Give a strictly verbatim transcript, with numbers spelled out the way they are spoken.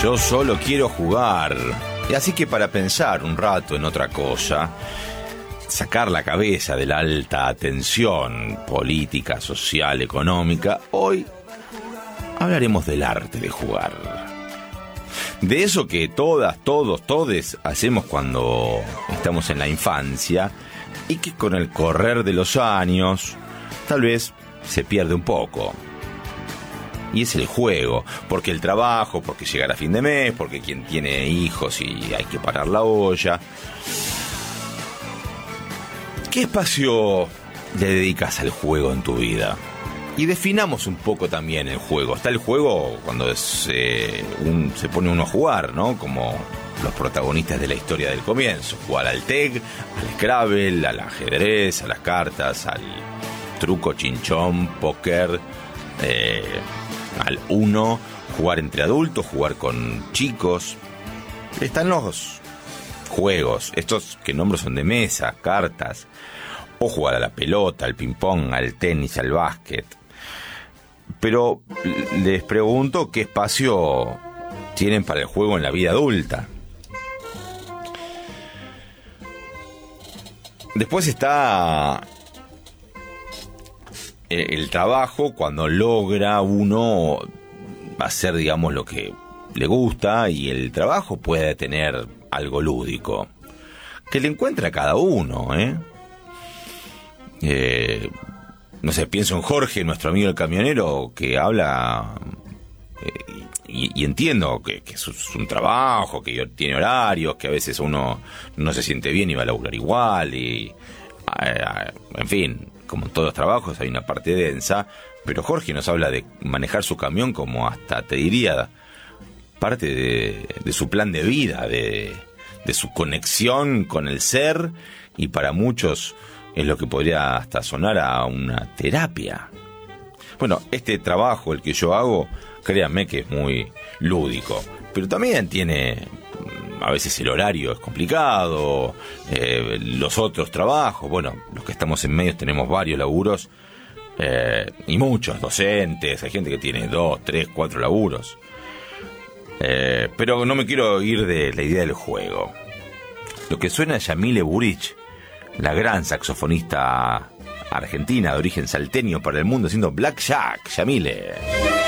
Yo solo quiero jugar. Y así que para pensar un rato en otra cosa, sacar la cabeza de la alta tensión política, social, económica, hoy hablaremos del arte de jugar. De eso que todas, todos, todes hacemos cuando estamos en la infancia y que con el correr de los años tal vez se pierde un poco. Y es el juego, porque el trabajo, porque llegar a fin de mes, porque quien tiene hijos y hay que parar la olla. ¿Qué espacio le dedicas al juego en tu vida? Y definamos un poco también el juego. Está el juego cuando se, un, se pone uno a jugar, ¿no? Como los protagonistas de la historia del comienzo. Jugar al Teg, al Scrabble, al ajedrez, a las cartas, al truco, chinchón, póker, eh, al uno, jugar entre adultos, jugar con chicos. Están los juegos, estos que nombro son de mesa, cartas, o jugar a la pelota, al ping-pong, al tenis, al básquet. Pero les pregunto qué espacio tienen para el juego en la vida adulta. Después está el trabajo, cuando logra uno hacer, digamos, lo que le gusta, y el trabajo puede tener algo lúdico que le encuentra a cada uno, ¿eh? Eh, no sé, pienso en Jorge, nuestro amigo el camionero, que habla eh, y, y entiendo que, que es un trabajo, que tiene horarios, que a veces uno no se siente bien y va a laburar igual, y eh, en fin, como en todos los trabajos hay una parte densa, pero Jorge nos habla de manejar su camión como hasta, te diría, parte de, de su plan de vida, de, de su conexión con el ser, y para muchos es lo que podría hasta sonar a una terapia. Bueno, este trabajo, el que yo hago, créanme que es muy lúdico, pero también tiene, a veces el horario es complicado, eh, los otros trabajos, bueno, los que estamos en medios tenemos varios laburos, eh, y muchos docentes, hay gente que tiene dos, tres, cuatro laburos, eh, pero no me quiero ir de la idea del juego. Lo que suena es Yamile Buric, la gran saxofonista argentina de origen salteño para el mundo, haciendo Blackjack. Yamile.